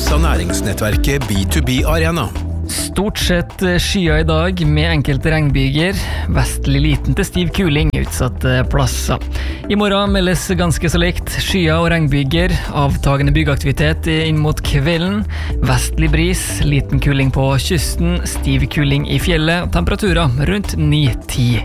av næringsnettverket B2B Arena. Stort sett skyer I dag med enkelte regnbyger, vestlig liten til stiv kuling utsatte plasser. I morgen meldes ganske så likt skyer og regnbyger, avtagende byggeaktivitet inn mot kvelden, vestlig bris, liten kuling på kysten, stiv kuling I fjellet, temperaturer rundt 9-10